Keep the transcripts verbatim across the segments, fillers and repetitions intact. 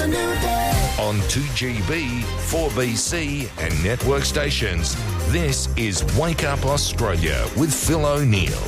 a new day. On two G B, four B C and network stations, this is Wake Up Australia with Phil O'Neill.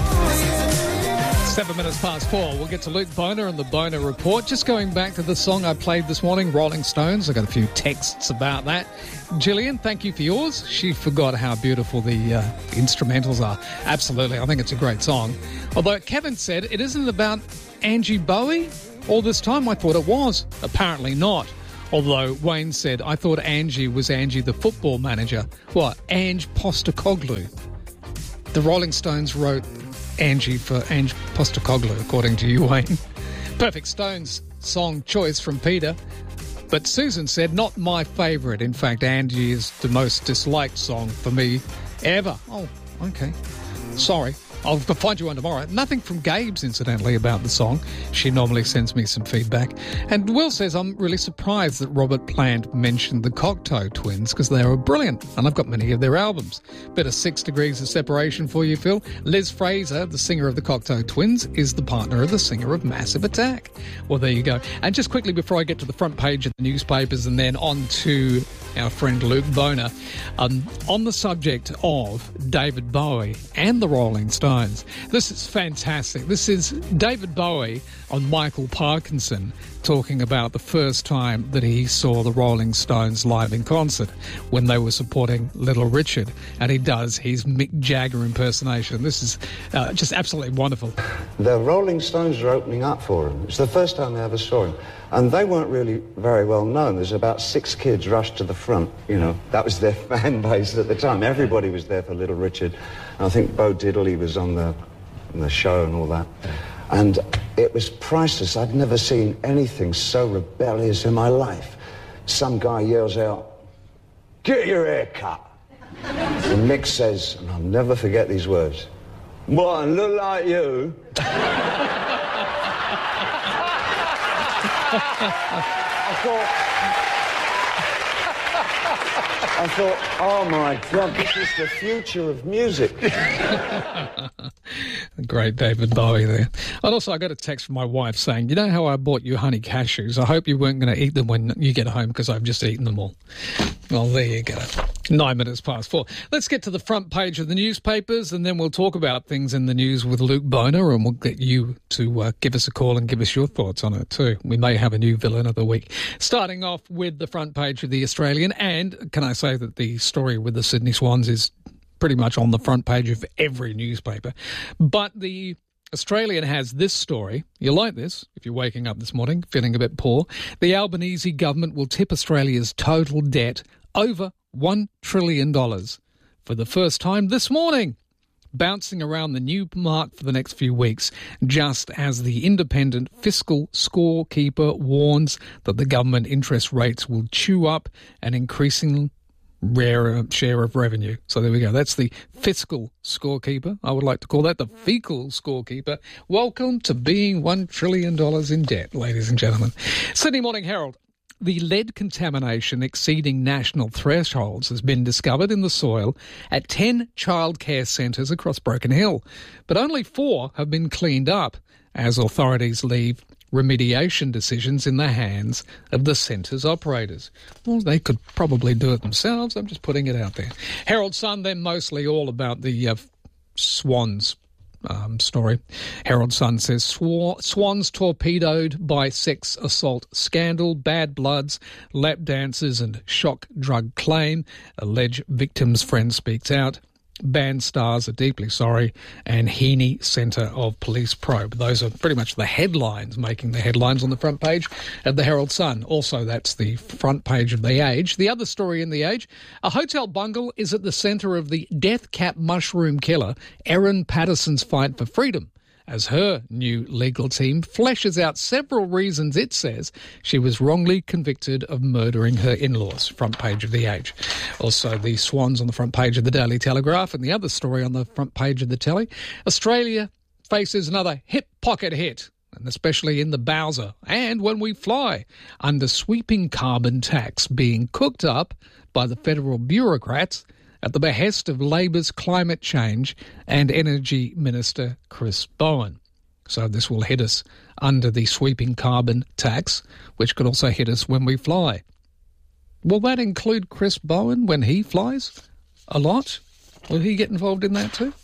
Seven minutes past four. We'll get to Luke Boner and the Boner Report. Just going back to the song I played this morning, Rolling Stones. I got a few texts about that. Gillian, thank you for yours. She forgot how beautiful the uh, instrumentals are. Absolutely. I think it's a great song. Although Kevin said it isn't about Angie Bowie all this time. I thought it was. Apparently not. Although Wayne said, I thought Angie was Angie the football manager. What? Ange Postecoglou. The Rolling Stones wrote Angie for Ange Postecoglou, according to you, Wayne. Perfect Stones song choice from Peter. But Susan said, not my favourite. In fact, Angie is the most disliked song for me ever. Oh, okay. Sorry. I'll find you one tomorrow. Nothing from Gabe's, incidentally, about the song. She normally sends me some feedback. And Will says, I'm really surprised that Robert Plant mentioned the Cocteau Twins because they were brilliant, and I've got many of their albums. Bit of Six Degrees of Separation for you, Phil. Liz Fraser, the singer of the Cocteau Twins, is the partner of the singer of Massive Attack. Well, there you go. And just quickly before I get to the front page of the newspapers and then on to our friend Luke Boner, um, on the subject of David Bowie and the Rolling Stones. This is fantastic. This is David Bowie on Michael Parkinson talking about the first time that he saw the Rolling Stones live in concert when they were supporting Little Richard. And he does his Mick Jagger impersonation. This is uh, just absolutely wonderful. The Rolling Stones were opening up for him. It's the first time they ever saw him. And they weren't really very well known. There's about six kids rushed to the front, you know. That was their fan base at the time. Everybody was there for Little Richard. And I think Bo Diddley was on the, on the show and all that. And it was priceless. I'd never seen anything so rebellious in my life. Some guy yells out, "Get your hair cut." And Mick says, and I'll never forget these words, "What, I look like you?" I thought, I thought, oh my God, this is the future of music. Great David Bowie there. And also I got a text from my wife saying, you know how I bought you honey cashews? I hope you weren't going to eat them when you get home because I've just eaten them all. Well, there you go. Nine minutes past four. Let's get to the front page of the newspapers and then we'll talk about things in the news with Luke Boner and we'll get you to uh, give us a call and give us your thoughts on it too. We may have a new villain of the week. Starting off with the front page of the Australian, and can I say that the story with the Sydney Swans is pretty much on the front page of every newspaper. But the Australian has this story. You like this if you're waking up this morning feeling a bit poor. The Albanese government will tip Australia's total debt over one trillion dollars for the first time this morning, bouncing around the new mark for the next few weeks, just as the independent fiscal scorekeeper warns that the government interest rates will chew up an increasing rarer share of revenue. So there we go. That's the fiscal scorekeeper. I would like to call that the fecal scorekeeper. Welcome to being one trillion dollars in debt, ladies and gentlemen. Sydney Morning Herald. The lead contamination exceeding national thresholds has been discovered in the soil at ten childcare centres across Broken Hill, but only four have been cleaned up as authorities leave remediation decisions in the hands of the centre's operators. Well, they could probably do it themselves. I'm just putting it out there. Herald Sun, then mostly all about the uh, Swans Um, story. Herald Sun says Sw- Swans torpedoed by sex assault scandal, bad bloods, lap dancers and shock drug claim. Alleged victim's friend speaks out. Band stars are deeply sorry, and Heaney Centre of Police probe. Those are pretty much the headlines making the headlines on the front page of the Herald Sun. Also, that's the front page of The Age. The other story in The Age, a hotel bungle is at the centre of the death cap mushroom killer Erin Patterson's fight for freedom, as her new legal team fleshes out several reasons it says she was wrongly convicted of murdering her in-laws. Front page of The Age. Also, the Swans on the front page of the Daily Telegraph, and the other story on the front page of the Telly. Australia faces another hip pocket hit, and especially in the Bowser and when we fly, under sweeping carbon tax being cooked up by the federal bureaucrats at the behest of Labor's climate change and energy minister Chris Bowen. So this will hit us under the sweeping carbon tax, which could also hit us when we fly. Will that include Chris Bowen when he flies a lot? Will he get involved in that too?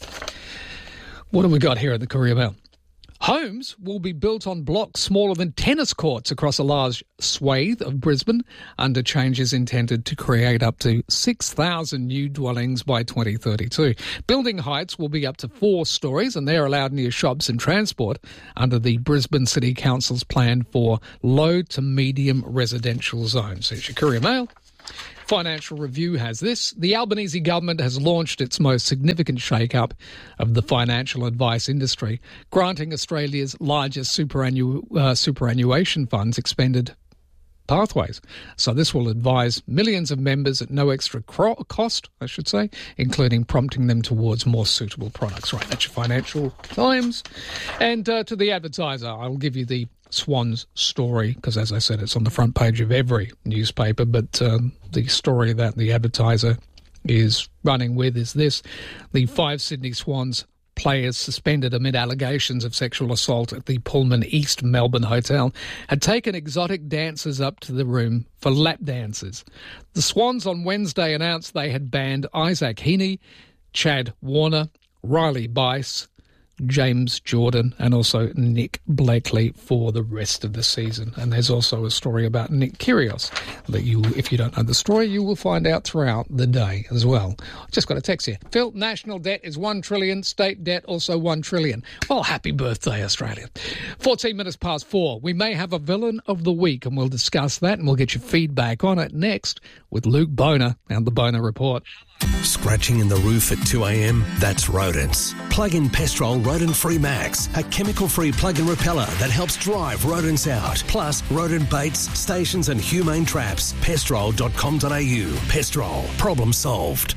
What have we got here at the Courier Mail? Homes will be built on blocks smaller than tennis courts across a large swathe of Brisbane under changes intended to create up to six thousand new dwellings by twenty thirty-two. Building heights will be up to four storeys and they're allowed near shops and transport under the Brisbane City Council's plan for low to medium residential zones. Here's your Courier Mail. Financial Review has this. The Albanese government has launched its most significant shake-up of the financial advice industry, granting Australia's largest superannu- uh, superannuation funds expanded pathways. So this will advise millions of members at no extra cro- cost, I should say, including prompting them towards more suitable products. Right, that's your Financial Times. And uh, to the Advertiser, I'll give you the Swans story, because as I said, it's on the front page of every newspaper, but um, the story that the Advertiser is running with is this. The five Sydney Swans players suspended amid allegations of sexual assault at the Pullman East Melbourne Hotel had taken exotic dancers up to the room for lap dances. The Swans on Wednesday announced they had banned Isaac Heaney, Chad Warner, Riley Bice, James Jordan and also Nick Blakely for the rest of the season. And there's also a story about Nick Kyrgios that you, if you don't know the story, you will find out throughout the day as well. Just got a text here. Phil, national debt is one trillion, state debt also one trillion. Well, happy birthday, Australia. fourteen minutes past four. We may have a villain of the week and we'll discuss that and we'll get your feedback on it next with Luke Boner and the Boner Report. Scratching in the roof at two a.m? That's rodents. Plug in Pestrol Rodent Free Max, a chemical-free plug-in repeller that helps drive rodents out. Plus, rodent baits, stations and humane traps. pestrol dot com dot a u. Pestrol. Problem solved.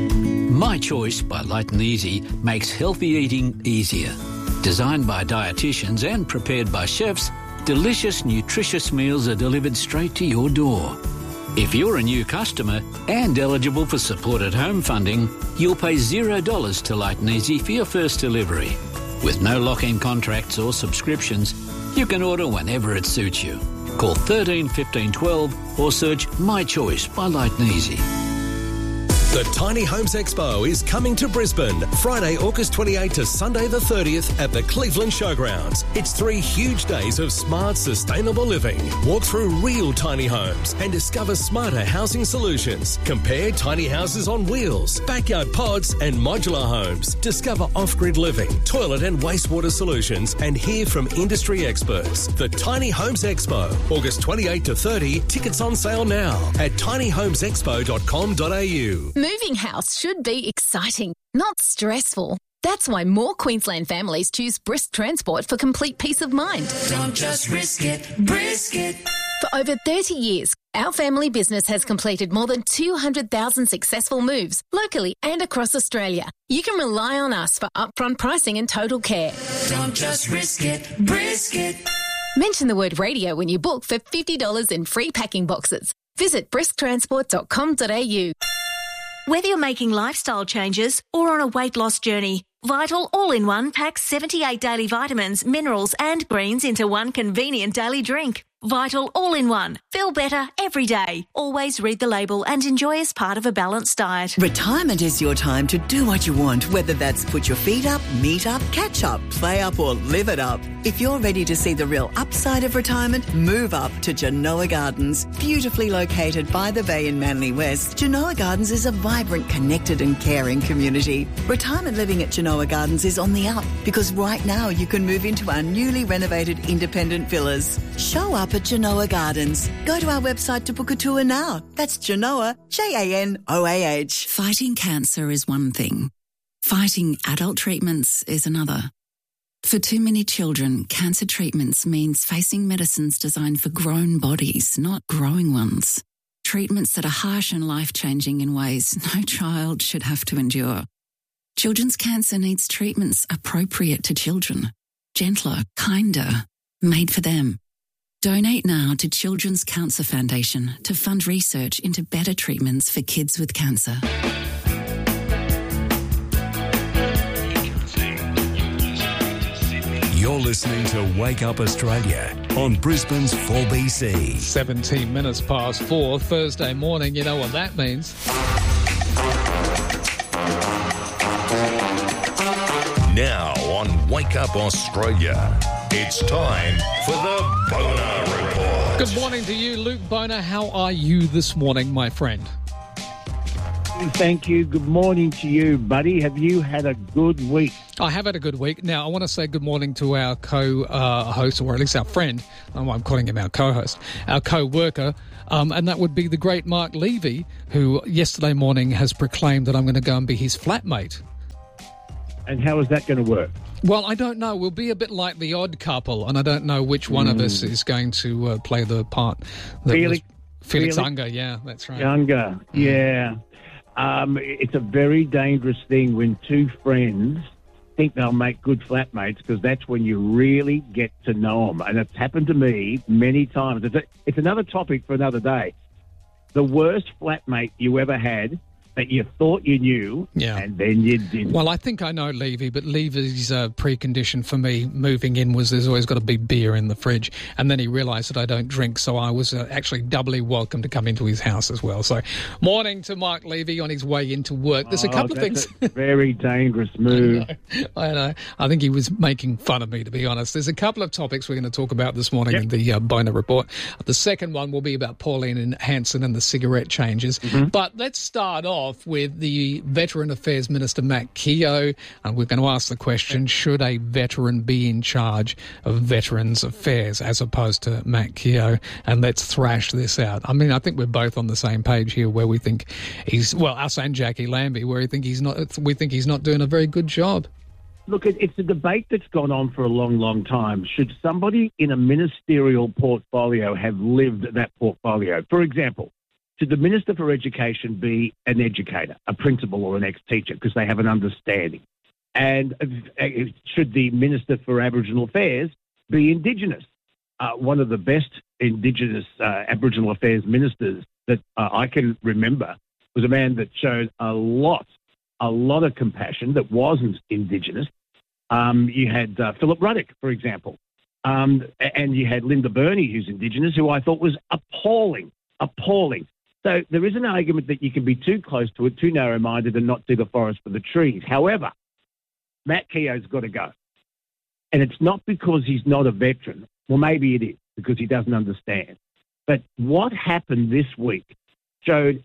My Choice by Light and Easy makes healthy eating easier. Designed by dietitians and prepared by chefs, delicious, nutritious meals are delivered straight to your door. If you're a new customer and eligible for supported home funding, you'll pay zero dollars to Light and Easy for your first delivery. With no lock-in contracts or subscriptions, you can order whenever it suits you. Call thirteen fifteen twelve or search My Choice by Light and Easy. The Tiny Homes Expo is coming to Brisbane, Friday, August twenty-eighth to Sunday the thirtieth at the Cleveland Showgrounds. It's three huge days of smart, sustainable living. Walk through real tiny homes and discover smarter housing solutions. Compare tiny houses on wheels, backyard pods and modular homes. Discover off-grid living, toilet and wastewater solutions and hear from industry experts. The Tiny Homes Expo, August twenty-eighth to thirtieth. Tickets on sale now at tiny homes expo dot com dot a u. Moving house should be exciting, not stressful. That's why more Queensland families choose Brisk Transport for complete peace of mind. Don't just risk it, brisk it. For over thirty years, our family business has completed more than two hundred thousand successful moves locally and across Australia. You can rely on us for upfront pricing and total care. Don't just risk it, brisk it. Mention the word radio when you book for fifty dollars in free packing boxes. Visit brisk transport dot com dot a u. Whether you're making lifestyle changes or on a weight loss journey, Vital All-in-One packs seventy-eight daily vitamins, minerals and greens into one convenient daily drink. Vital All-in-One. Feel better every day. Always read the label and enjoy as part of a balanced diet. Retirement is your time to do what you want, whether that's put your feet up, meet up, catch up, play up or live it up. If you're ready to see the real upside of retirement, move up to Genoa Gardens. Beautifully located by the bay in Manly West, Genoa Gardens is a vibrant, connected and caring community. Retirement living at Genoa Gardens is on the up because right now you can move into our newly renovated independent villas. Show up at Genoa Gardens. Go to our website to book a tour now. That's Genoa, J A N O A H. Fighting cancer is one thing. Fighting adult treatments is another. For too many children, cancer treatments means facing medicines designed for grown bodies, not growing ones. Treatments that are harsh and life-changing in ways no child should have to endure. Children's cancer needs treatments appropriate to children. Gentler, kinder, made for them. Donate now to Children's Cancer Foundation to fund research into better treatments for kids with cancer. You're listening to Wake Up Australia on Brisbane's four B C. seventeen minutes past four, Thursday morning. You know what that means. Now on Wake Up Australia, it's time for the Boner Report. Good morning to you, Luke Boner. How are you this morning, my friend? Thank you. Good morning to you, buddy. Have you had a good week? I have had a good week. Now, I want to say good morning to our co-host, or at least our friend. Oh, I'm calling him our co-host, our co-worker, um, and that would be the great Mark Levy, who yesterday morning has proclaimed that I'm going to go and be his flatmate. And how is that going to work? Well, I don't know. We'll be a bit like the odd couple, and I don't know which one mm. of us is going to uh, play the part. That Felix, was Felix, Felix Unger, yeah, that's right. Unger, mm. yeah. Um, it's a very dangerous thing when two friends think they'll make good flatmates, because that's when you really get to know them. And it's happened to me many times. It's, a, it's another topic for another day. The worst flatmate you ever had that you thought you knew, yeah. and then you didn't. Well, I think I know Levy, but Levy's uh, precondition for me moving in was there's always got to be beer in the fridge. And then he realised that I don't drink, so I was uh, actually doubly welcome to come into his house as well. So, morning to Mark Levy on his way into work. There's a oh, couple of that's things. A very dangerous move. I know. I know. I think he was making fun of me, to be honest. There's a couple of topics we're going to talk about this morning yep. in the uh, Boner Report. The second one will be about Pauline and Hanson and the cigarette changes. Mm-hmm. But let's start off with the Veteran Affairs Minister, Matt Keogh, and we're going to ask the question, should a veteran be in charge of Veterans Affairs as opposed to Matt Keogh? And let's thrash this out. I mean, I think we're both on the same page here, where we think he's, well, us and Jackie Lambie, where we think he's not, we think he's not doing a very good job. Look, it's a debate that's gone on for a long, long time. Should somebody in a ministerial portfolio have lived that portfolio? For example, should the Minister for Education be an educator, a principal or an ex-teacher, because they have an understanding? And uh, should the Minister for Aboriginal Affairs be Indigenous? Uh, one of the best Indigenous uh, Aboriginal Affairs ministers that uh, I can remember was a man that showed a lot, a lot of compassion that wasn't Indigenous. Um, you had uh, Philip Ruddock, for example, um, and you had Linda Burney, who's Indigenous, who I thought was appalling, appalling. So there is an argument that you can be too close to it, too narrow-minded, and not see the forest for the trees. However, Matt Keogh's got to go. And it's not because he's not a veteran. Well, maybe it is, because he doesn't understand. But what happened this week showed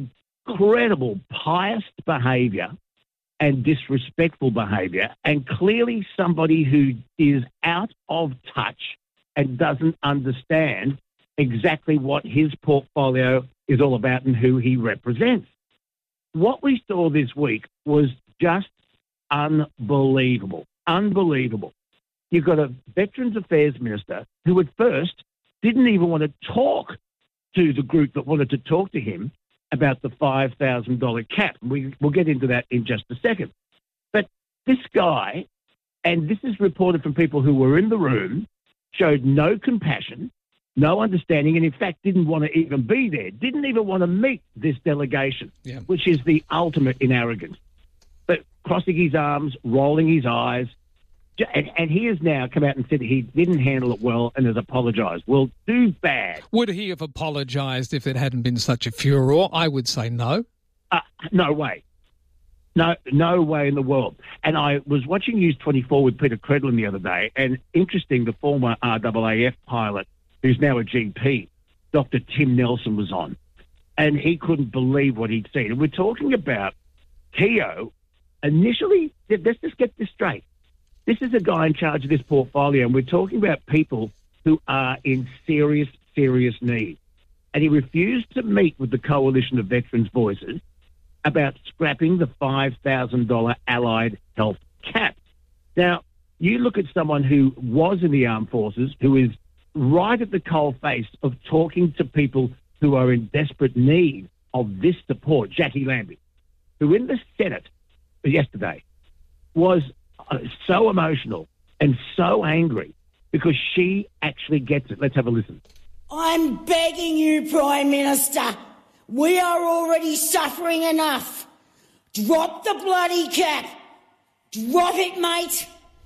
incredible pious behaviour and disrespectful behaviour, and clearly somebody who is out of touch and doesn't understand exactly what his portfolio is all about and who he represents. What we saw this week was just unbelievable, unbelievable. You've got a Veterans Affairs Minister who at first didn't even want to talk to the group that wanted to talk to him about the five thousand dollars cap. We, we'll get into that in just a second. But this guy, and this is reported from people who were in the room, showed no compassion, no understanding, and in fact didn't want to even be there, didn't even want to meet this delegation, yeah. which is the ultimate in arrogance. But crossing his arms, rolling his eyes, and, and he has now come out and said he didn't handle it well and has apologised. Well, too bad. Would he have apologised if it hadn't been such a furore? I would say no. Uh, no way. No, no way in the world. And I was watching News twenty-four with Peter Credlin the other day, and interesting, the former R A A F pilot, who's now a G P, Doctor Tim Nelson, was on, and he couldn't believe what he'd seen. And we're talking about Keogh. Initially, let's just get this straight. This is a guy in charge of this portfolio, and we're talking about people who are in serious, serious need. And he refused to meet with the Coalition of Veterans' Voices about scrapping the five thousand dollars allied health cap. Now, you look at someone who was in the armed forces, who is right at the coal face of talking to people who are in desperate need of this support, Jackie Lambie, who in the Senate yesterday was uh, so emotional and so angry because she actually gets it. Let's have a listen. I'm begging you, Prime Minister. We are already suffering enough. Drop the bloody cap. Drop it, mate.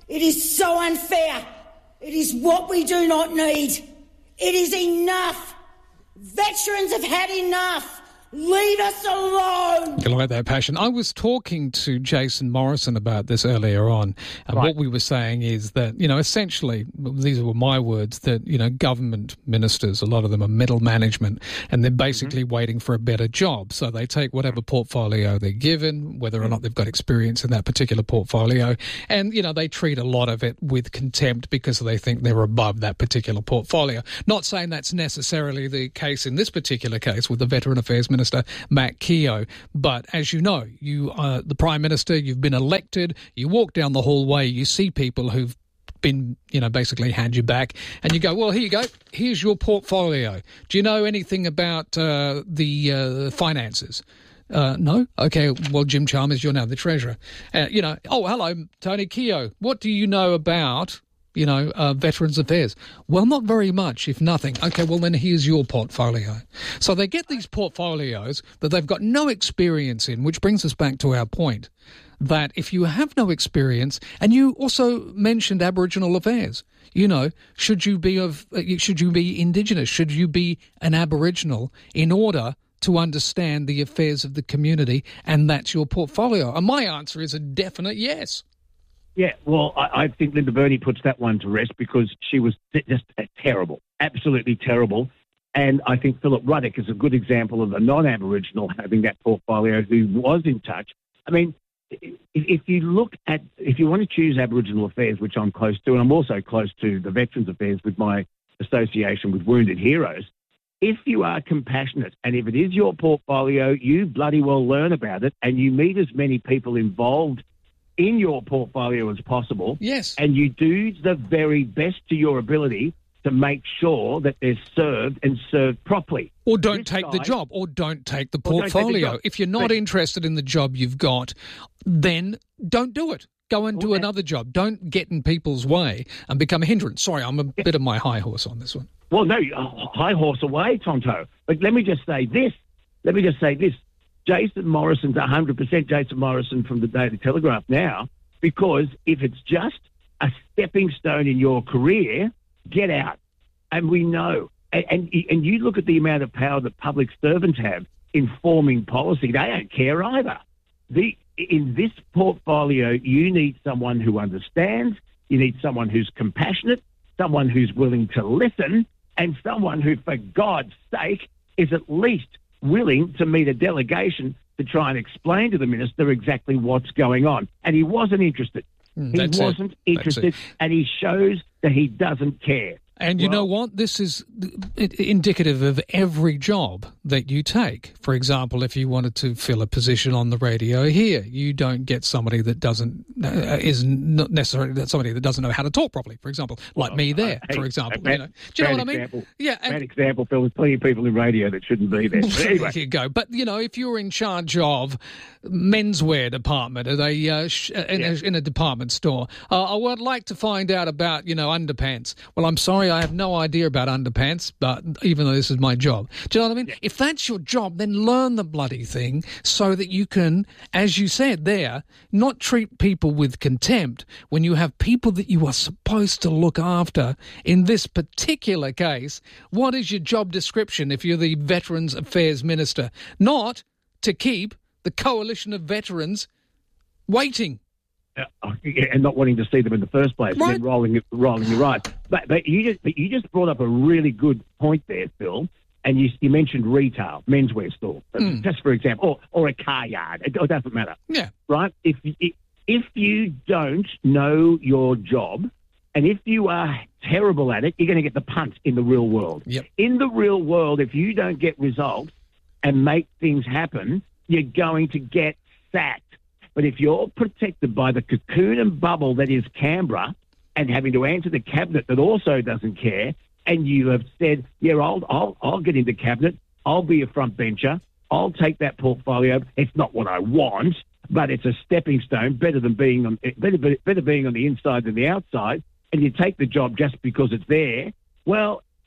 It is so unfair. It is what we do not need. It is enough. Veterans have had enough. Leave us alone. You like that passion. I was talking to Jason Morrison about this earlier on, and Right. what we were saying is that, you know, essentially, these were my words, that, you know, government ministers, a lot of them are middle management, and they're basically mm-hmm. waiting for a better job. So they take whatever portfolio they're given, whether or not they've got experience in that particular portfolio, and, you know, they treat a lot of it with contempt because they think they're above that particular portfolio. Not saying that's necessarily the case in this particular case with the Veteran Affairs Minister, Minister Matt Keogh. But as you know, you are the Prime Minister, you've been elected, you walk down the hallway, you see people who've been, you know, basically had you back, and you go, well, here you go, here's your portfolio. Do you know anything about uh, the uh, finances? Uh, no? Okay, well, Jim Chalmers, you're now the Treasurer. Uh, you know, oh, hello, Tony Keogh. What do you know about, you know, uh, Veterans Affairs? Well, not very much, if nothing. Okay, well, then here's your portfolio. So they get these portfolios that they've got no experience in, which brings us back to our point that if you have no experience, and you also mentioned Aboriginal affairs, you know, should you be of, should you be Indigenous? Should you be an Aboriginal in order to understand the affairs of the community? And that's your portfolio. And my answer is a definite yes. Yeah, well, I, I think Linda Burney puts that one to rest because she was just terrible, absolutely terrible. And I think Philip Ruddock is a good example of a non-Aboriginal having that portfolio who was in touch. I mean, if, if you look at, if you want to choose Aboriginal affairs, which I'm close to, and I'm also close to the Veterans Affairs with my association with Wounded Heroes, if you are compassionate and if it is your portfolio, you bloody well learn about it and you meet as many people involved in your portfolio as possible. Yes. And you do the very best to your ability to make sure that they're served and served properly. Or don't This take guy, the job, or don't take the Or don't take the portfolio. job. If you're not But- interested in the job you've got, then don't do it. Go and do Okay. another job. Don't get in people's way and become a hindrance. Sorry, I'm a bit of my high horse on this one. Well, no, uh, high horse away, Tonto. But let me just say this. Let me just say this. Jason Morrison's one hundred percent Jason Morrison from the Daily Telegraph now, because if it's just a stepping stone in your career, get out. And we know. And, and, and you look at the amount of power that public servants have in forming policy. They don't care either. The, in this portfolio, you need someone who understands, you need someone who's compassionate, someone who's willing to listen, and someone who, for God's sake, is at least willing to meet a delegation to try and explain to the minister exactly what's going on. And he wasn't interested. Mm, he that's it. wasn't That's interested, it. and he shows that he doesn't care. And you Well- know what? This is indicative of every job that you take. For example, if you wanted to fill a position on the radio here, you don't get somebody that doesn't uh, is not necessarily that somebody that doesn't know how to talk properly. For example, like me there. Hey, for example, bad- you know, do you know bad what I mean? example. Yeah. And, Bad example, Phil. There's plenty of people in radio that shouldn't be there. But anyway. there you go. But you know, if you're in charge of menswear department at a uh, sh- in, Yeah. a in a department store, uh, I would like to find out about you know underpants. Well, I'm sorry, I have no idea about underpants, but even though this is my job, do you know what I mean? Yeah. If that's your job, then learn the bloody thing so that you can, as you said there, not treat people with contempt when you have people that you are supposed to look after. In this particular case, what is your job description if you're the Veterans Affairs Minister? Not to keep the coalition of veterans waiting. Uh, and not wanting to see them in the first place, Right. and then rolling, rolling your eyes. But, but you just, but you just brought up a really good point there, Phil. And you, you mentioned retail, menswear store, Mm. just for example, or, or a car yard. It, it doesn't matter, Yeah. right? If if you don't know your job, and if you are terrible at it, you're going to get the punt in the real world. Yep. In the real world, if you don't get results and make things happen, you're going to get sacked. But if you're protected by the cocoon and bubble that is Canberra and having to answer the cabinet that also doesn't care, and you have said, yeah, I'll, I'll, I'll get into cabinet, I'll be a front bencher, I'll take that portfolio. It's not what I want, but it's a stepping stone, better than being on, better, better being on the inside than the outside, and you take the job just because it's there, well,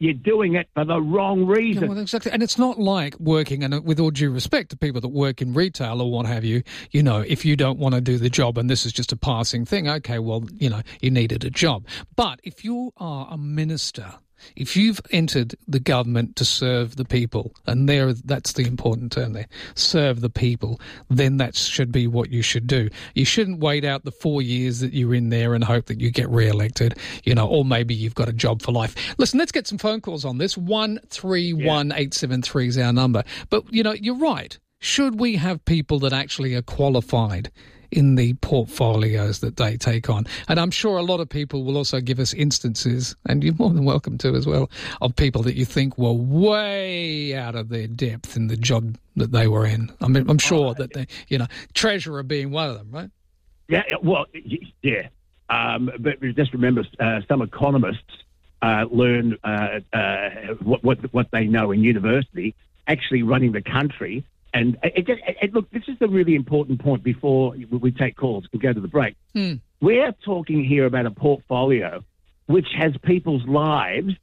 you're doing it for the wrong reason. Yeah, well, exactly. And it's not like working, and with all due respect to people that work in retail or what have you, you know, if you don't want to do the job and this is just a passing thing, okay, well, you know, you needed a job. But if you are a minister, if you've entered the government to serve the people, and there, that's the important term there, serve the people, then that should be what you should do. You shouldn't wait out the four years that you're in there and hope that you get re-elected, you know, or maybe you've got a job for life. Listen, let's get some phone calls on this. one three one eight seven three is our number. But, you know, you're right. Should we have people that actually are qualified in the portfolios that they take on? And I'm sure a lot of people will also give us instances, and you're more than welcome to as well, of people that you think were way out of their depth in the job that they were in. I mean, I'm sure oh, that they, you know, Treasurer being one of them, right? Yeah, well, yeah. Um, but just remember, uh, some economists uh, learn uh, uh, what, what what they know in university, actually running the country. And it, it, it, look, this is the really important point before we take calls and go to the break. Hmm. We're talking here about a portfolio which has people's lives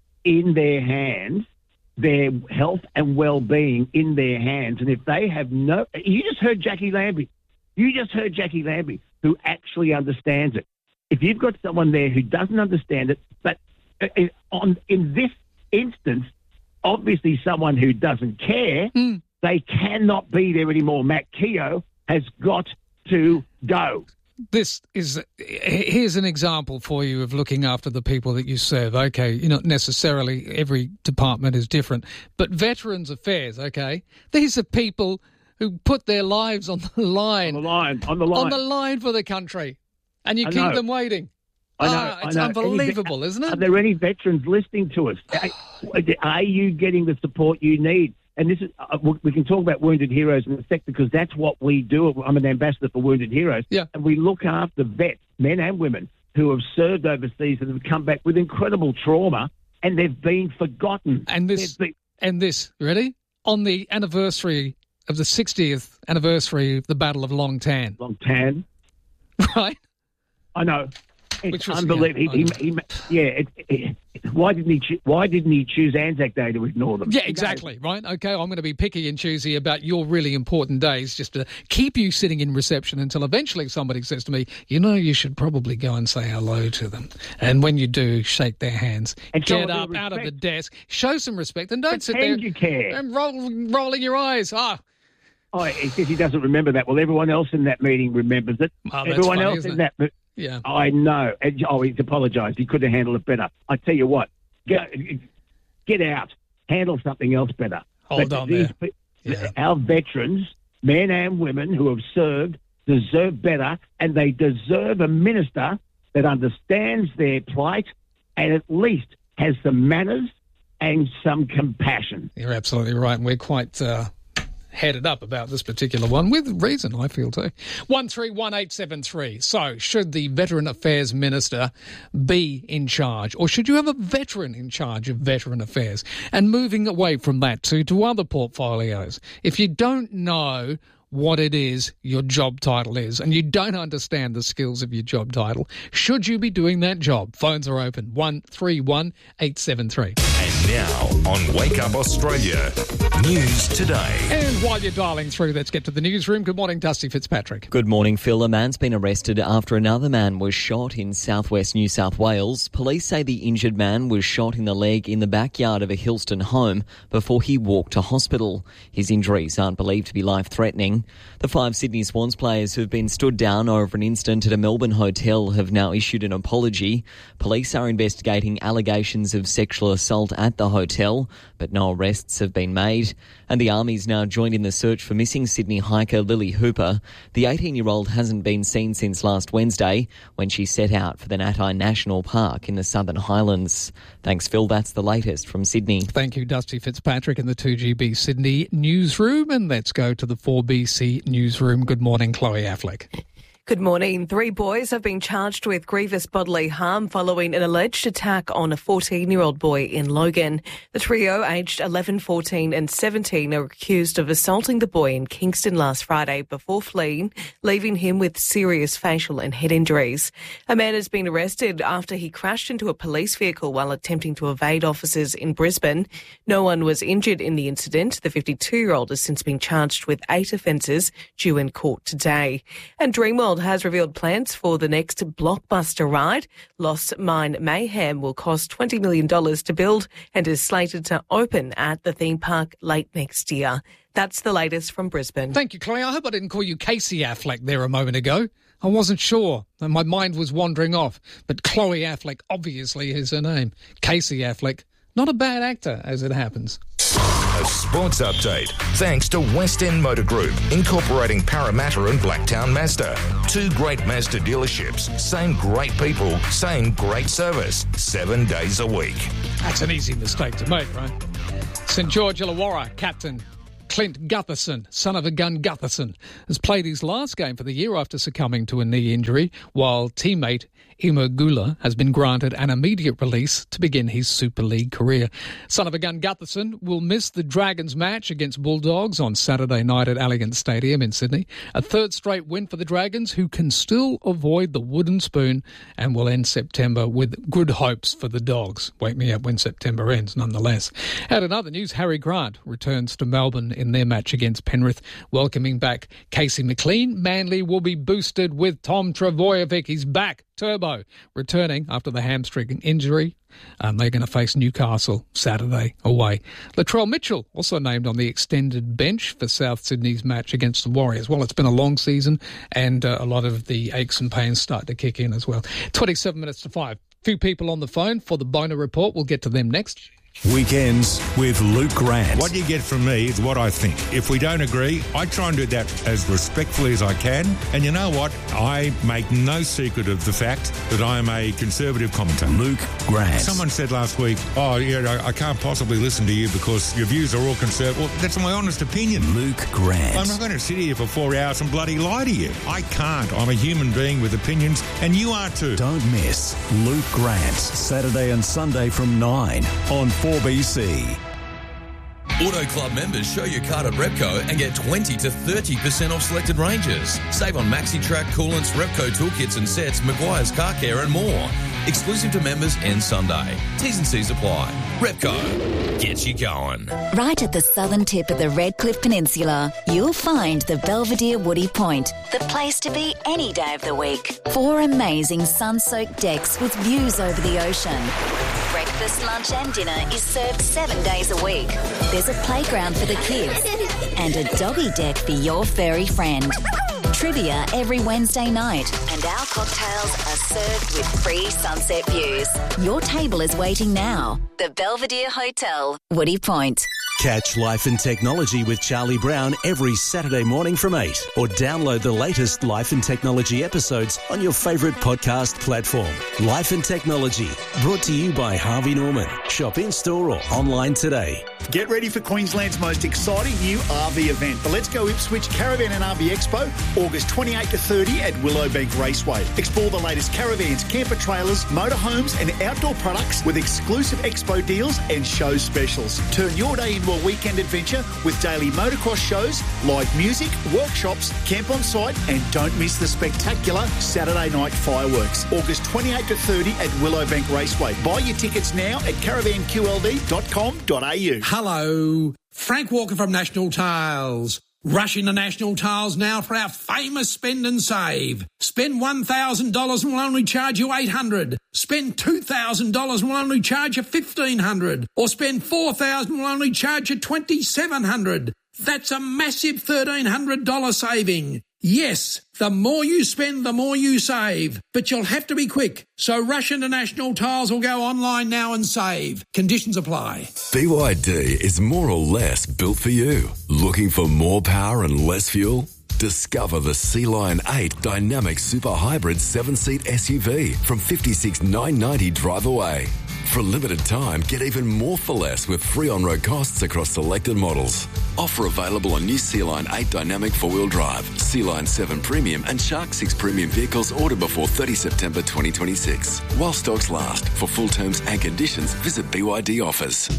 in their hands, their health and well-being in their hands. And if they have no... You just heard Jackie Lambie. You just heard Jackie Lambie, who actually understands it. If you've got someone there who doesn't understand it, but on in this instance, obviously someone who doesn't care... Hmm. They cannot be there anymore. Matt Keogh has got to go. This is, here's an example for you of looking after the people that you serve. Okay, you know, necessarily every department is different, but Veterans Affairs, okay, these are people who put their lives on the line. On the line, on the line. On the line for the country, and you I keep know. them waiting. I know, ah, it's I know. unbelievable, Any, isn't it? Are there any veterans listening to us? Are you getting the support you need? And this is, uh, we can talk about Wounded Heroes in a sec because that's what we do. I'm an ambassador for Wounded Heroes. Yeah. And we look after vets, men and women, who have served overseas and have come back with incredible trauma and they've been forgotten. And this, been, and this, ready? On the anniversary of the sixtieth anniversary of the Battle of Long Tan. Long Tan. Right? I know. It's Which was, unbelievable. Yeah, he, he, he, yeah it, it, why didn't he? Cho- why didn't he choose Anzac Day to ignore them? Yeah, exactly. Right. Okay. I'm going to be picky and choosy about your really important days, just to keep you sitting in reception until eventually somebody says to me, "You know, you should probably go and say hello to them." And when you do, shake their hands, and get up out of the desk, show some respect, and don't Pretend sit there you care. and roll, rolling your eyes. Ah. Oh, he says he doesn't remember that. Well, everyone else in that meeting remembers it. Oh, that's everyone funny, else isn't in it? that. Yeah. I know. And, oh, he's apologised. He could have handled it better. I tell you what, get, get out, handle something else better. Hold but on these, there. Yeah. Our veterans, men and women who have served, deserve better, and they deserve a minister that understands their plight and at least has some manners and some compassion. You're absolutely right, and we're quite uh, headed up about this particular one, with reason, I feel too. one three one eight seven three. So, should the Veteran Affairs Minister be in charge, or should you have a veteran in charge of Veteran Affairs? And moving away from that to, to other portfolios, if you don't know what it is your job title is, and you don't understand the skills of your job title, should you be doing that job? Phones are open, one three one eight seven three. And now on Wake Up Australia, News Today. And while you're dialing through, let's get to the newsroom. Good morning, Dusty Fitzpatrick. Good morning, Phil. A man's been arrested after another man was shot in southwest New South Wales. Police say the injured man was shot in the leg in the backyard of a Hillston home before he walked to hospital. His injuries aren't believed to be life-threatening. The five Sydney Swans players who've been stood down over an incident at a Melbourne hotel have now issued an apology. Police are investigating allegations of sexual assault at the hotel, but no arrests have been made. And the Army's now joined in the search for missing Sydney hiker Lily Hooper. The eighteen-year-old hasn't been seen since last Wednesday when she set out for the Natai National Park in the Southern Highlands. Thanks, Phil. That's the latest from Sydney. Thank you, Dusty Fitzpatrick in the two G B Sydney newsroom. And let's go to the four B C newsroom. Good morning, Chloe Affleck. Good morning. Three boys have been charged with grievous bodily harm following an alleged attack on a fourteen-year-old boy in Logan. The trio, aged eleven, fourteen and seventeen, are accused of assaulting the boy in Kingston last Friday before fleeing, leaving him with serious facial and head injuries. A man has been arrested after he crashed into a police vehicle while attempting to evade officers in Brisbane. No one was injured in the incident. The fifty-two-year-old has since been charged with eight offences due in court today. And Dreamworld has revealed plans for the next blockbuster ride. Lost Mine Mayhem will cost twenty million dollars to build and is slated to open at the theme park late next year. That's the latest from Brisbane. Thank you, Chloe. I hope I didn't call you Casey Affleck there a moment ago. I wasn't sure, and my mind was wandering off. But Chloe Affleck obviously is her name. Casey Affleck, not a bad actor, as it happens. A sports update thanks to West End Motor Group, incorporating Parramatta and Blacktown Mazda. Two great Mazda dealerships, same great people, same great service, seven days a week. That's an easy mistake to make, right? St George Illawarra captain Clint Gutherson, son of a gun Gutherson, has played his last game for the year after succumbing to a knee injury, while teammate Imo Gula has been granted an immediate release to begin his Super League career. Son of a gun Gutherson will miss the Dragons match against Bulldogs on Saturday night at Allianz Stadium in Sydney. A third straight win for the Dragons, who can still avoid the wooden spoon, and will end September with good hopes for the Dogs. Wake me up when September ends, nonetheless. Out in other news, Harry Grant returns to Melbourne in their match against Penrith, welcoming back Casey McLean. Manly will be boosted with Tom Travojevic. He's back. Turbo returning after the hamstring injury. Um, they're going to face Newcastle Saturday away. Latrell Mitchell also named on the extended bench for South Sydney's match against the Warriors. Well, it's been a long season, and uh, a lot of the aches and pains start to kick in as well. twenty-seven minutes to five. Few people on the phone for the Boner Report. We'll get to them next. Weekends with Luke Grant. What you get from me is what I think. If we don't agree, I try and do that as respectfully as I can. And you know what? I make no secret of the fact that I am a conservative commentator. Luke Grant. Someone said last week, oh, yeah, I can't possibly listen to you because your views are all conservative. Well, that's my honest opinion. Luke Grant. I'm not going to sit here for four hours and bloody lie to you. I can't. I'm a human being with opinions, and you are too. Don't miss Luke Grant, Saturday and Sunday from nine on four B C. Auto Club members show your card at Repco and get twenty to thirty percent off selected ranges. Save on MaxiTrack, coolants, Repco toolkits and sets, Maguire's Car Care and more. Exclusive to members end Sunday. T's and C's apply. Repco gets you going. Right at the southern tip of the Redcliffe Peninsula, you'll find the Belvedere Woody Point, the place to be any day of the week. Four amazing sun-soaked decks with views over the ocean. Breakfast, lunch and dinner is served seven days a week. There's a playground for the kids and a doggy deck for your furry friend. Trivia every Wednesday night, and our cocktails are served with free sunset views. Your table is waiting now. The Belvedere Hotel, Woody Point. Catch Life and Technology with Charlie Brown every Saturday morning from eight, or download the latest Life and Technology episodes on your favourite podcast platform. Life and Technology, brought to you by Harvey Norman. Shop in-store or online today. Get ready for Queensland's most exciting new R V event, the Let's Go Ipswich Caravan and R V Expo, August twenty-eighth to thirtieth at Willowbank Raceway. Explore the latest caravans, camper trailers, motorhomes and outdoor products with exclusive expo deals and show specials. Turn your day into a weekend adventure with daily motocross shows, live music, workshops, camp on site, and don't miss the spectacular Saturday night fireworks. August twenty-eighth to thirtieth at Willowbank Raceway. Buy your tickets now at caravan q l d dot com dot a u. Hello, Frank Walker from National Tiles. Rush into National Tiles now for our famous spend and save. Spend one thousand dollars and we'll only charge you eight hundred dollars. Spend two thousand dollars and we'll only charge you fifteen hundred dollars. Or spend four thousand dollars and we'll only charge you twenty-seven hundred dollars. That's a massive thirteen hundred dollars saving. Yes, the more you spend, the more you save. But you'll have to be quick. So rush into National Tiles or go online now and save. Conditions apply. B Y D is more or less built for you. Looking for more power and less fuel? Discover the Sea Lion eight Dynamic Super Hybrid seven-seat S U V from fifty-six thousand nine hundred ninety dollars drive away. For a limited time, get even more for less with free on-road costs across selected models. Offer available on new Sea-Line eight Dynamic four-wheel drive, Sea-Line seven Premium and Shark six Premium vehicles ordered before thirtieth of September twenty twenty-six. While stocks last. For full terms and conditions, visit B Y D Offers.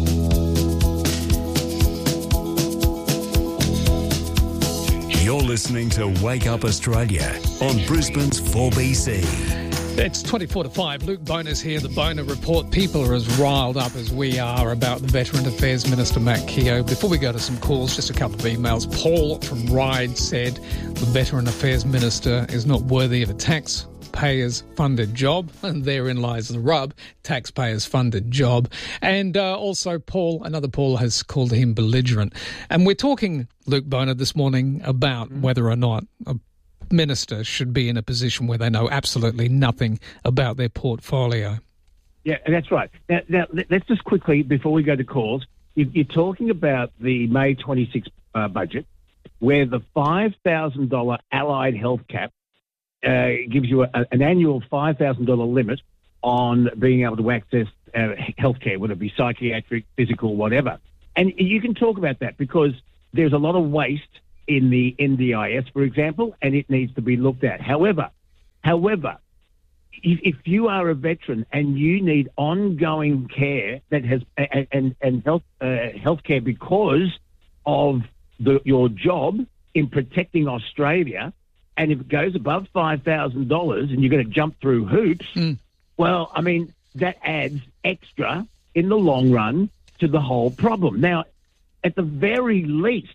You're listening to Wake Up Australia on Brisbane's four B C. It's twenty-four to five. Luke Bonus here, the Boner Report. People are as riled up as we are about the Veteran Affairs Minister, Matt Keogh. Before we go to some calls, just a couple of emails. Paul from Ryde said the Veteran Affairs Minister is not worthy of a taxpayers funded job, and therein lies the rub, taxpayers funded job. And uh, also Paul, another Paul, has called him belligerent. And we're talking, Luke Boner, this morning about mm-hmm. whether or not a minister should be in a position where they know absolutely nothing about their portfolio. Yeah, that's right. Now, now let's just quickly, before we go to calls, you're talking about the May twenty-sixth uh, budget, where the five thousand dollars allied health cap uh, gives you a, an annual five thousand dollars limit on being able to access uh, health care, whether it be psychiatric, physical, whatever. And you can talk about that because there's a lot of waste in the N D I S, for example, and it needs to be looked at. However, however, if, if you are a veteran and you need ongoing care that has and and, and health uh, healthcare because of the, your job in protecting Australia, and if it goes above five thousand dollars and you're going to jump through hoops, mm. well, I mean that adds extra in the long run to the whole problem. Now, at the very least,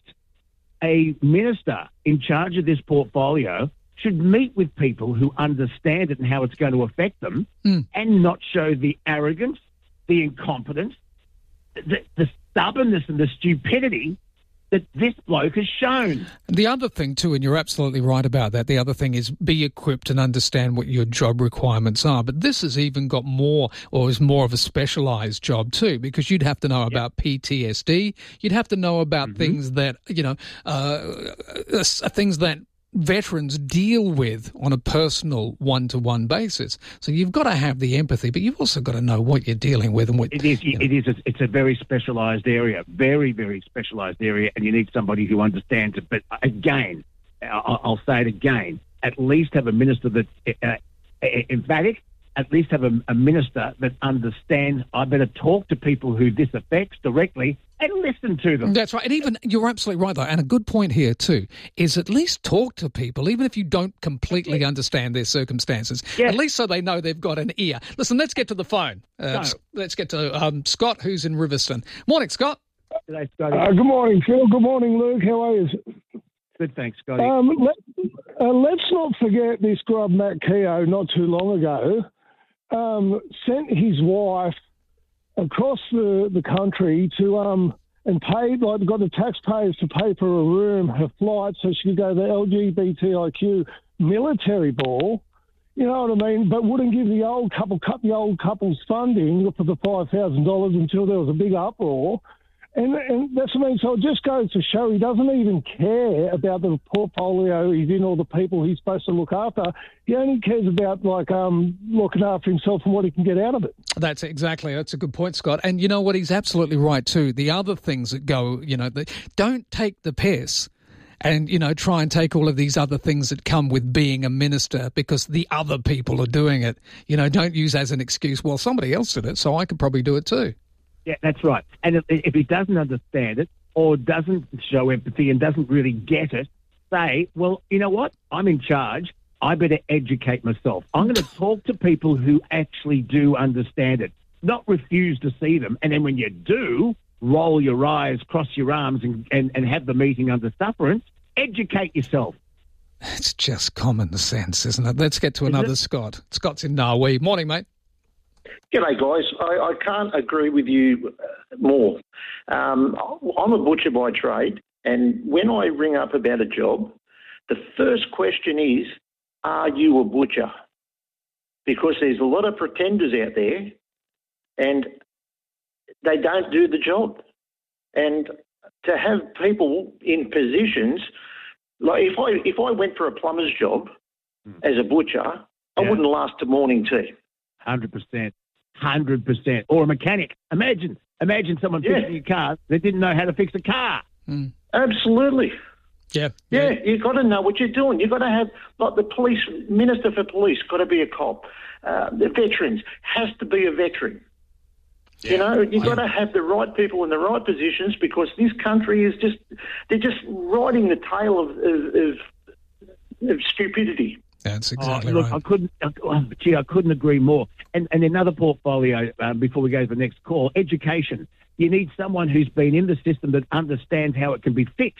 a minister in charge of this portfolio should meet with people who understand it and how it's going to affect them mm. and not show the arrogance, the incompetence, the, the stubbornness and the stupidity that this bloke has shown. The other thing too, and you're absolutely right about that, the other thing is be equipped and understand what your job requirements are. But this has even got more, or is more of a specialised job too, because you'd have to know about yep. P T S D, you'd have to know about mm-hmm. things that, you know, uh, uh, things that veterans deal with on a personal one-to-one basis. So you've got to have the empathy, but you've also got to know what you're dealing with and what it is. You know. It is. A, it's a very specialised area, very, very specialised area, and you need somebody who understands it. But again, I'll, I'll say it again: at least have a minister that's uh, emphatic. At least have a, a minister that understands. I better talk to people who this affects directly and listen to them. That's right. And even, you're absolutely right, though, and a good point here, too, is at least talk to people, even if you don't completely yeah. understand their circumstances, yeah. at least so they know they've got an ear. Listen, let's get to the phone. Uh, no. Let's get to um, Scott, who's in Riverstone. Morning, Scott. G'day, Scotty. Uh, good morning, Phil. Good morning, Luke. How are you? Good, thanks, Scotty. Um, let, uh, let's not forget this grub, Matt Keogh, not too long ago, um, sent his wife across the, the country to um and paid, like, got the taxpayers to pay for a room, her flight, so she could go to the L G B T I Q military ball, you know what I mean, but wouldn't give the old couple, cut the old couple's funding for the five thousand dollars until there was a big uproar. And, and that's what I mean. So it just goes to show he doesn't even care about the portfolio he's in or the people he's supposed to look after. He only cares about, like, um, looking after himself and what he can get out of it. That's exactly, that's a good point, Scott. And you know what? He's absolutely right too. The other things that go, you know, the, don't take the piss and, you know, try and take all of these other things that come with being a minister because the other people are doing it. You know, don't use as an excuse, well, somebody else did it, so I could probably do it too. Yeah, that's right. And if, if he doesn't understand it or doesn't show empathy and doesn't really get it, say, well, you know what? I'm in charge. I better educate myself. I'm going to talk to people who actually do understand it, not refuse to see them. And then when you do, roll your eyes, cross your arms and, and, and have the meeting under sufferance. Educate yourself. It's just common sense, isn't it? Let's get to another it? Scott. Scott's in Narwee. Morning, mate. G'day, guys. I, I can't agree with you more. Um, I'm a butcher by trade, and when I ring up about a job, the first question is, are you a butcher? Because there's a lot of pretenders out there, and they don't do the job. And to have people in positions, like if I if I went for a plumber's job mm. as a butcher, yeah. I wouldn't last to morning tea. one hundred percent. one hundred percent. Or a mechanic. Imagine, imagine someone yeah. fixing a car that didn't know how to fix a car. Mm. Absolutely. Yeah. Yeah, you've got to know what you're doing. You've got to have, like the police, Minister for Police, got to be a cop. Uh, the veterans, has to be a veteran. Yeah. You know, you've got to have the right people in the right positions because this country is just, they're just riding the tail of, of, of stupidity. That's exactly oh, look, right. I couldn't, oh, gee, I couldn't agree more. And, and another portfolio, uh, before we go to the next call, education. You need someone who's been in the system that understands how it can be fixed.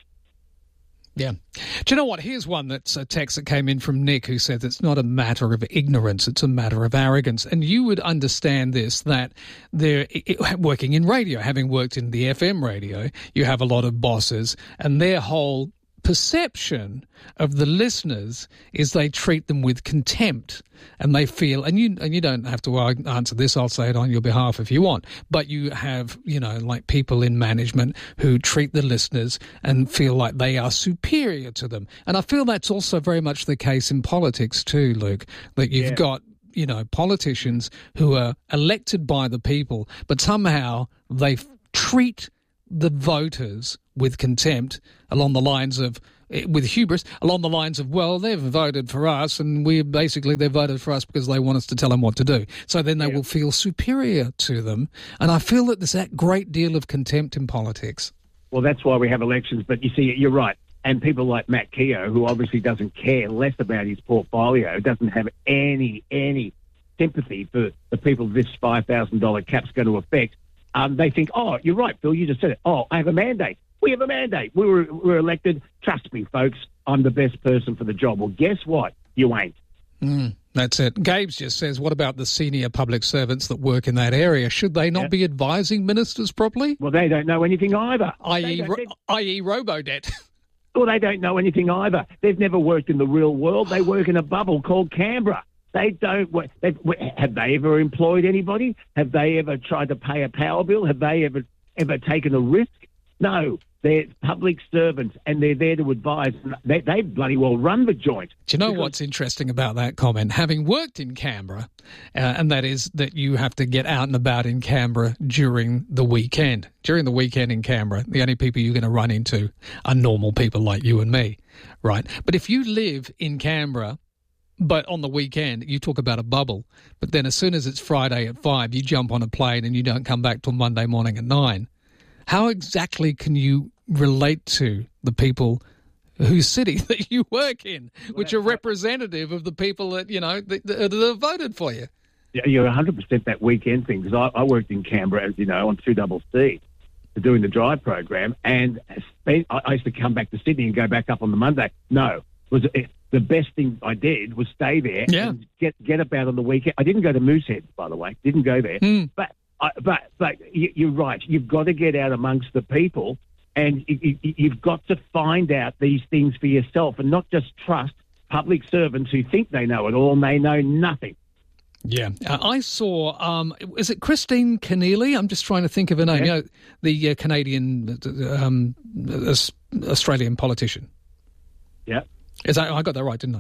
Yeah. Do you know what? Here's one that's a text that came in from Nick who says it's not a matter of ignorance, it's a matter of arrogance. And you would understand this, that they're working in radio, having worked in the F M radio, you have a lot of bosses and their whole perception of the listeners is they treat them with contempt and they feel, and you and you don't have to answer this, I'll say it on your behalf if you want, but you have, you know, like people in management who treat the listeners and feel like they are superior to them. And I feel that's also very much the case in politics too, Luke, that you've yeah. got, you know, politicians who are elected by the people, but somehow they f- treat the voters with contempt along the lines of, with hubris, along the lines of, well, they've voted for us and we basically they voted for us because they want us to tell them what to do. So then they yeah. will feel superior to them. And I feel that there's that great deal of contempt in politics. Well, that's why we have elections. But you see, you're right. And people like Matt Keogh, who obviously doesn't care less about his portfolio, doesn't have any, any sympathy for the people this five thousand dollars cap's going to affect. Um, they think, oh, you're right, Phil, you just said it. Oh, I have a mandate. We have a mandate. We were, we were elected. Trust me, folks, I'm the best person for the job. Well, guess what? You ain't. Mm, that's it. Gabes just says, what about the senior public servants that work in that area? Should they not yeah. be advising ministers properly? Well, they don't know anything either. that is, ro- that is Robodebt. Well, they don't know anything either. They've never worked in the real world. They work in a bubble called Canberra. They don't. They, have they ever employed anybody? Have they ever tried to pay a power bill? Have they ever ever taken a risk? No. They're public servants and they're there to advise. They, they bloody well run the joint. Do you know because- what's interesting about that comment? Having worked in Canberra, uh, and that is that you have to get out and about in Canberra during the weekend. During the weekend in Canberra, the only people you're going to run into are normal people like you and me, right? But if you live in Canberra, but on the weekend, you talk about a bubble. But then as soon as it's Friday at five, you jump on a plane and you don't come back till Monday morning at nine. How exactly can you relate to the people whose city that you work in, which are representative of the people that, you know, that, that have voted for you? Yeah, you're one hundred percent that weekend thing, because I, I worked in Canberra, as you know, on two double C, doing the drive program, and I, I used to come back to Sydney and go back up on the Monday. No, was it, the best thing I did was stay there yeah. and get get about on the weekend. I didn't go to Moosehead, by the way. Didn't go there. Mm. But I, but but you, you're right. You've got to get out amongst the people, and you, you, you've got to find out these things for yourself, and not just trust public servants who think they know it all and they know nothing. Yeah, uh, I saw. Um, is it Christine Keneally? I'm just trying to think of her name. Yeah. You know, the uh, Canadian, um, Australian politician. Yeah. Is that, I got that right, didn't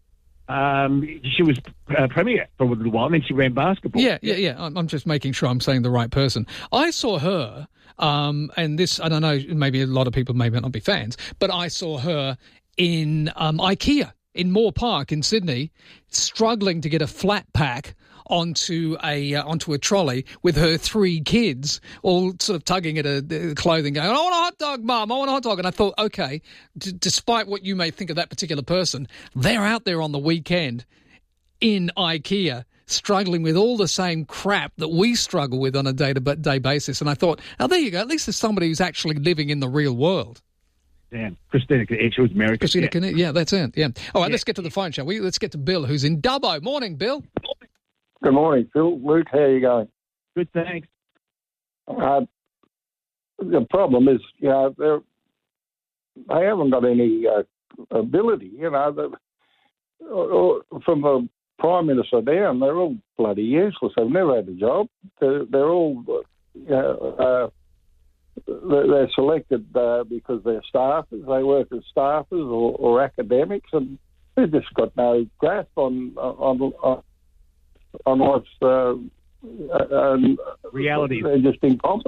I? Um, she was uh, premier for a little while, and then she ran basketball. Yeah, yeah, yeah. I'm, I'm just making sure I'm saying the right person. I saw her, um, and this, I don't know, maybe a lot of people may not be fans, but I saw her in um, IKEA in Moore Park in Sydney, struggling to get a flat pack onto a uh, onto a trolley with her three kids, all sort of tugging at her uh, clothing, going, I want a hot dog, Mum, I want a hot dog. And I thought, okay, d- despite what you may think of that particular person, they're out there on the weekend in IKEA struggling with all the same crap that we struggle with on a day-to-day basis. And I thought, oh, there you go, at least there's somebody who's actually living in the real world. Damn. Christina, she was American. Christina, yeah. yeah, that's it, yeah. All right, yeah. Let's get to the phone, shall we? Let's get to Bill, who's in Dubbo. Morning, Bill. Good morning, Phil. Luke, how are you going? Good, thanks. Uh, the problem is, you know, they haven't got any uh, ability, you know. From the Prime Minister down, they're all bloody useless. They've never had a job. They're, they're all, you know, uh, they're selected uh, because they're staffers. They work as staffers or, or academics, and they've just got no grasp on on, on on what's uh, uh, reality. They're just incompetent.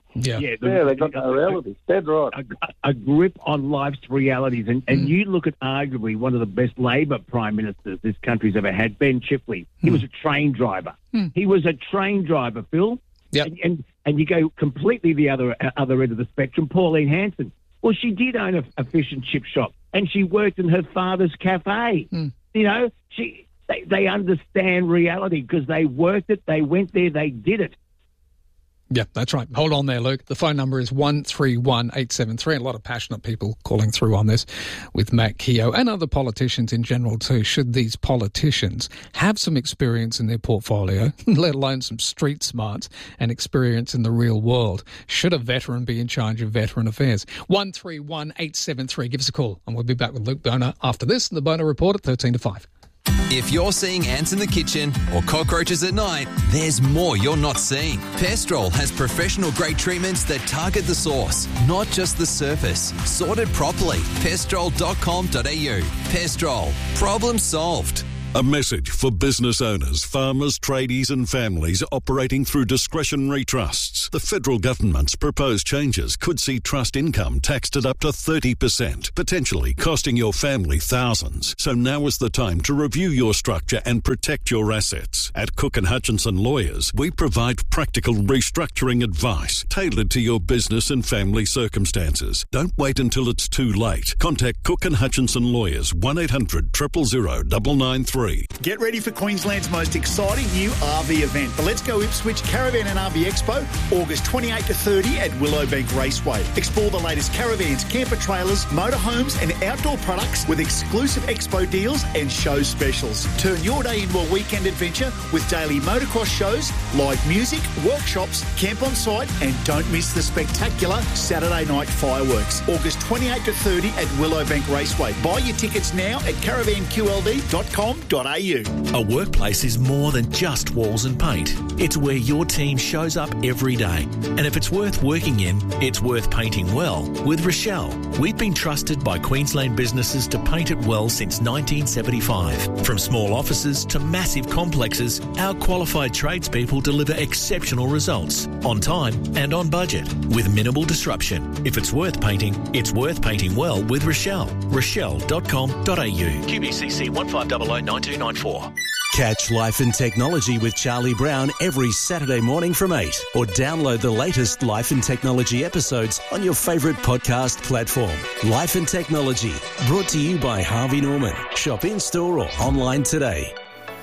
Yeah, yeah, yeah they've got no realities. Dead right. A, a grip on life's realities. And, and mm. you look at arguably one of the best Labor prime ministers this country's ever had, Ben Chifley. He mm. was a train driver. Mm. He was a train driver, Phil. Yep. And, and and you go completely the other other end of the spectrum, Pauline Hanson. Well, she did own a, a fish and chip shop, and she worked in her father's cafe. Mm. You know, she they, they understand reality because they worked it, they went there, they did it. Yeah, that's right. Hold on there, Luke. The phone number is one three one eight seven three. A lot of passionate people calling through on this with Matt Keogh and other politicians in general too. Should these politicians have some experience in their portfolio, let alone some street smarts and experience in the real world? Should a veteran be in charge of veteran affairs? one three one eight seven three. Give us a call and we'll be back with Luke Boner after this. The Boner Report at thirteen to five. If you're seeing ants in the kitchen or cockroaches at night, there's more you're not seeing. Pestrol has professional-grade treatments that target the source, not just the surface. Sorted properly. pestrol dot com dot a u. Pestrol. Problem solved. A message for business owners, farmers, tradies and families operating through discretionary trusts. The federal government's proposed changes could see trust income taxed at up to thirty percent, potentially costing your family thousands. So now is the time to review your structure and protect your assets. At Cook and Hutchinson Lawyers, we provide practical restructuring advice tailored to your business and family circumstances. Don't wait until it's too late. Contact Cook and Hutchinson Lawyers, one eight hundred, zero zero zero, nine nine three. Get ready for Queensland's most exciting new R V event, the Let's Go Ipswich Caravan and R V Expo, August twenty-eighth to thirtieth at Willowbank Raceway. Explore the latest caravans, camper trailers, motorhomes and outdoor products with exclusive expo deals and show specials. Turn your day into a weekend adventure with daily motocross shows, live music, workshops, camp on site and don't miss the spectacular Saturday night fireworks. August twenty-eighth to thirtieth at Willowbank Raceway. Buy your tickets now at caravan q l d dot com dot a u. A workplace is more than just walls and paint. It's where your team shows up every day. And if it's worth working in, it's worth painting well with Rochelle. We've been trusted by Queensland businesses to paint it well since nineteen seventy-five. From small offices to massive complexes, our qualified tradespeople deliver exceptional results on time and on budget with minimal disruption. If it's worth painting, it's worth painting well with Rochelle. rochelle dot com dot a u. Q B C C one five zero zero nine two nine four. Catch Life and Technology with Charlie Brown every Saturday morning from eight, or download the latest Life and Technology episodes on your favourite podcast platform. Life and Technology, brought to you by Harvey Norman. Shop in-store or online today.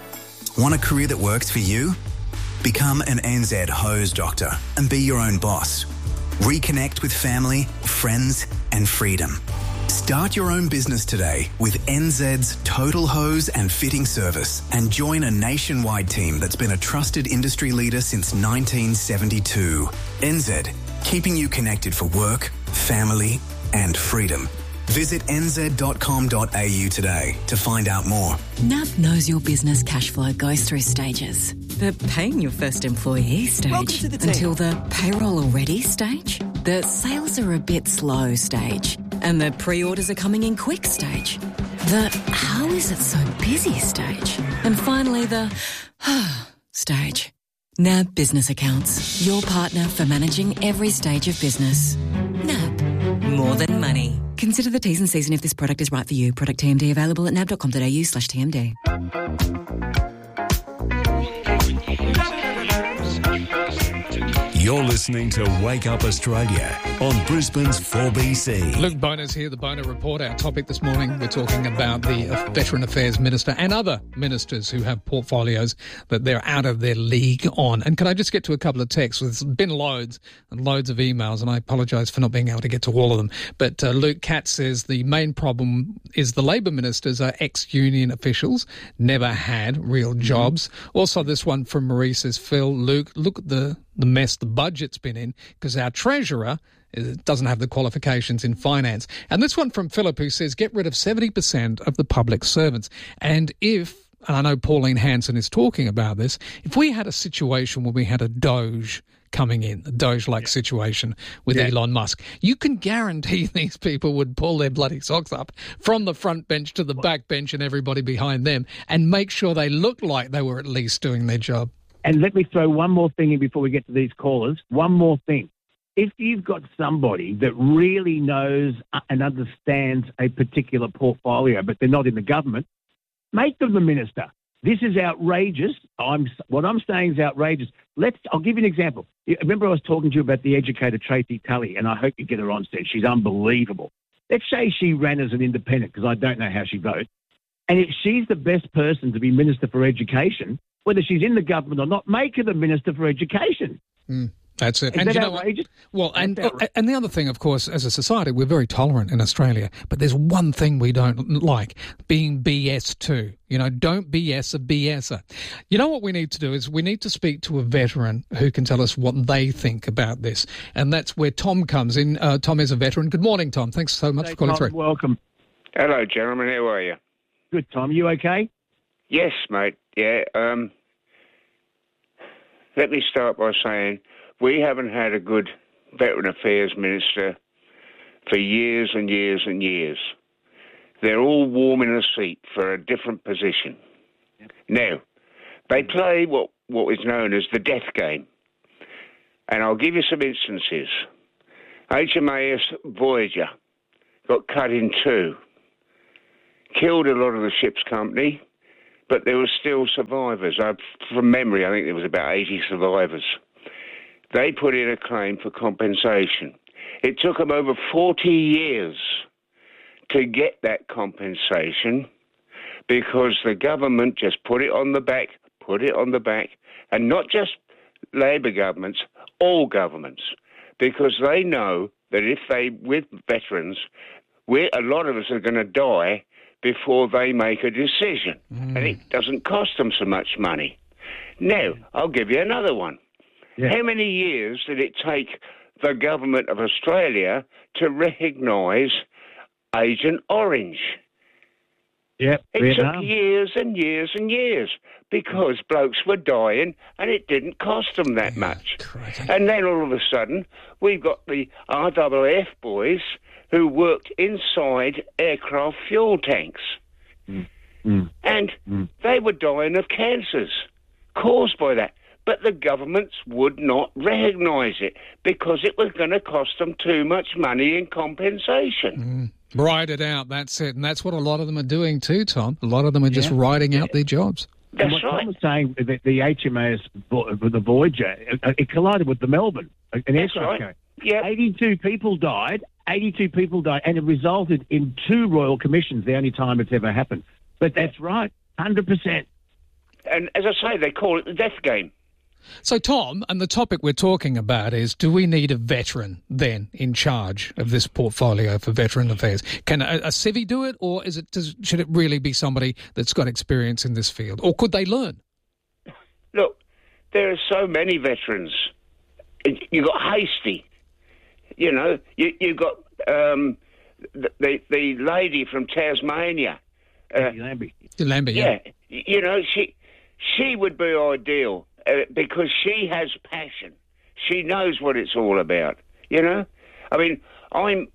Want a career that works for you? Become an N Z hose doctor and be your own boss. Reconnect with family, friends and freedom. Start your own business today with N Z's Total Hose and Fitting Service and join a nationwide team that's been a trusted industry leader since nineteen seventy-two. N Z, keeping you connected for work, family and freedom. Visit n z dot com dot a u today to find out more. N A B knows your business cash flow goes through stages. The paying your first employee stage to the team. Until the payroll already stage. The sales are a bit slow stage. And the pre-orders are coming in quick stage. The how is it so busy stage. And finally the stage. N A B Business Accounts. Your partner for managing every stage of business. N A B. More than money. Consider the T's and C's and if this product is right for you. Product T M D available at n a b dot com dot a u slash T M D. You're listening to Wake Up Australia on Brisbane's four B C. Luke Boner's here, the Boner Report. Our topic this morning, we're talking about the Veteran Affairs Minister and other ministers who have portfolios that they're out of their league on. And can I just get to a couple of texts? There's been loads and loads of emails, and I apologise for not being able to get to all of them. But uh, Luke Katz says the main problem is the Labor ministers are ex-union officials, never had real jobs. Mm-hmm. Also, this one from Marie says, Phil, Luke, look at the the mess the budget's been in because our treasurer doesn't have the qualifications in finance. And this one from Philip who says get rid of seventy percent of the public servants. And if, and I know Pauline Hanson is talking about this, if we had a situation where we had a Doge coming in, a Doge-like yeah. situation with yeah. Elon Musk, you can guarantee these people would pull their bloody socks up from the front bench to the back bench and everybody behind them and make sure they look like they were at least doing their job. And let me throw one more thing in before we get to these callers. One more thing. if you've got somebody that really knows and understands a particular portfolio, but they're not in the government, make them the minister. This is outrageous. I'm what I'm saying is outrageous. Let's. I'll give you an example. Remember, I was talking to you about the educator Tracy Tully, and I hope you get her on set. She's unbelievable. Let's say she ran as an independent, because I don't know how she votes. And if she's the best person to be Minister for Education, whether she's in the government or not, make her the Minister for Education. Mm. That's it. Is and that you know outrageous? What? Well, and and the other thing, of course, as a society, we're very tolerant in Australia, but there's one thing we don't like, being B S too. You know, don't B S a BSer. You know what we need to do is we need to speak to a veteran who can tell us what they think about this, and that's where Tom comes in. Uh, Tom is a veteran. Good morning, Tom. Thanks so much Hey, for calling Tom, through. welcome. Hello, gentlemen. How are you? Good, Tom. You okay? Yes, mate. Yeah. Um, let me start by saying we haven't had a good Veteran Affairs Minister for years and years and years. They're all warming a seat for a different position. Yep. Now, they play what, what is known as the death game. And I'll give you some instances. H M A S Voyager got cut in two. Killed a lot of the ship's company, but there were still survivors. I, from memory, I think there was about eighty survivors. They put in a claim for compensation. It took them over forty years to get that compensation because the government just put it on the back, put it on the back, and not just Labor governments, all governments, because they know that if they, with veterans, we're, a lot of us are going to die before they make a decision, mm. and it doesn't cost them so much money. Now, I'll give you another one. Yeah. How many years did it take the government of Australia to recognise Agent Orange? Yep, it Vietnam. took years and years and years because blokes were dying and it didn't cost them that yeah, much. Crazy. And then all of a sudden, we've got the R A F boys who worked inside aircraft fuel tanks. Mm. Mm. And mm. they were dying of cancers caused by that. But the governments would not recognise it because it was going to cost them too much money in compensation. Mm. Write it out, that's it. And that's what a lot of them are doing too, Tom. A lot of them are just yeah. writing out their jobs. That's and what right. Tom was saying, the, the H M A S, the Voyager, it, it collided with the Melbourne, an That's aircraft right. Yep. eighty-two people died, eighty-two people died, and it resulted in two Royal Commissions, the only time it's ever happened. But that's right, one hundred percent. And as I say, they call it the death game. So, Tom, and the topic we're talking about is, do we need a veteran then in charge of this portfolio for Veteran Affairs? Can a, a civvy do it, or is it does, should it really be somebody that's got experience in this field? Or could they learn? Look, there are so many veterans. You've got Hasty, you know, you, you've got um, the, the the lady from Tasmania. Uh, Lambie. Lambie, yeah. yeah. You know, she she would be ideal. Uh, because she has passion. She knows what it's all about, you know? I mean, I'm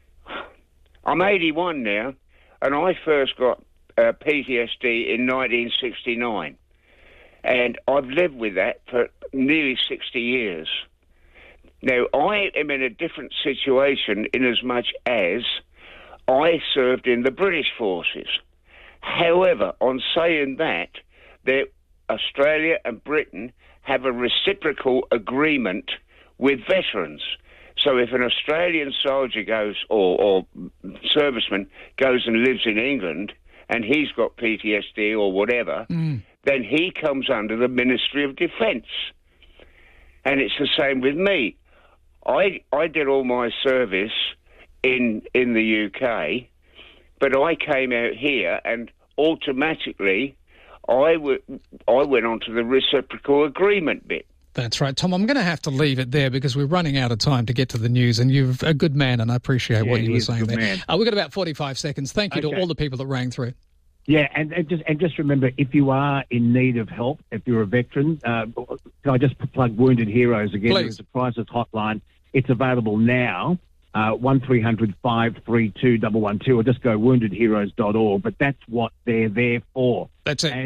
I'm eighty-one now, and I first got uh, P T S D in nineteen sixty-nine. And I've lived with that for nearly sixty years. Now, I am in a different situation in as much as I served in the British forces. However, on saying that, there Australia and Britain have a reciprocal agreement with veterans. So if an Australian soldier goes, or, or serviceman goes and lives in England, and he's got P T S D or whatever, mm. then he comes under the Ministry of Defence. And it's the same with me. I I did all my service in in the U K, but I came out here and automatically I, w- I went on to the reciprocal agreement bit. That's right. Tom, I'm going to have to leave it there because we're running out of time to get to the news, and you're a good man, and I appreciate yeah, what you were saying there. Uh, we've got about forty-five seconds. Thank you okay. to all the people that rang through. Yeah, and, and just and just remember, if you are in need of help, if you're a veteran, uh, can I just plug Wounded Heroes again? Please. There's a crisis hotline. It's available now. Uh, one three hundred five three two one one two, or just go wounded heroes dot org. But that's what they're there for. That's it. And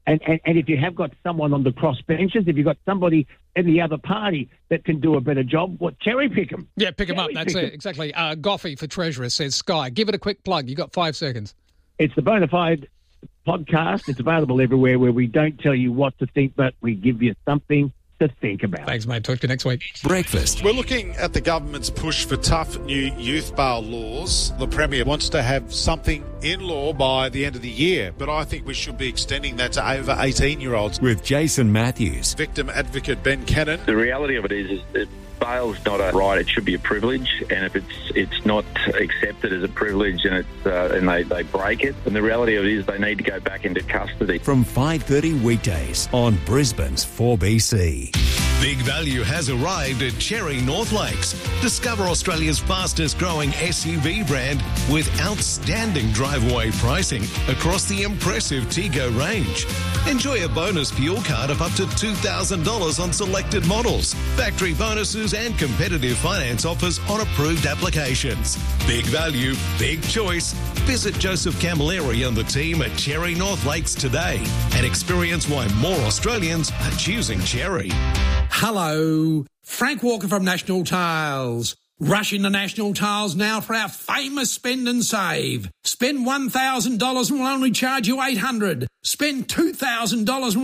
And, and and if you have got someone on the cross benches, if you've got somebody in the other party that can do a better job, what cherry pick them? Yeah, pick them up. That's it, exactly. Uh, Goffey for Treasurer says, Sky, give it a quick plug. You got five seconds. It's the Bonafide podcast. It's available everywhere where we don't tell you what to think, but we give you something to think about. Thanks, mate. Talk to you next week. Breakfast. We're looking at the government's push for tough new youth bail laws. The Premier wants to have something in law by the end of the year, but I think we should be extending that to over eighteen-year-olds. With Jason Matthews. Victim advocate Ben Cannon. The reality of it is, is that bail's not a right, it should be a privilege, and if it's it's not accepted as a privilege and it's uh, and they, they break it, then the reality of it is they need to go back into custody. From five thirty weekdays on Brisbane's four B C. Big value has arrived at Cherry North Lakes. Discover Australia's fastest growing S U V brand with outstanding drive-away pricing across the impressive Tego range. Enjoy a bonus fuel card of up to two thousand dollars on selected models, factory bonuses and competitive finance offers on approved applications. Big value, big choice. Visit Joseph Camilleri and the team at Cherry North Lakes today and experience why more Australians are choosing Cherry. Hello, Frank Walker from National Tiles. Rush into National Tiles now for our famous spend and save. Spend one thousand dollars and we'll only charge you eight hundred dollars. Spend two thousand dollars and